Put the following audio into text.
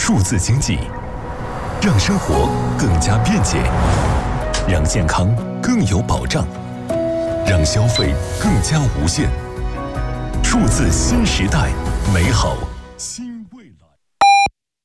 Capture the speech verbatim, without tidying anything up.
数字经济，让生活更加便捷，让健康更有保障，让消费更加无限。数字新时代，美好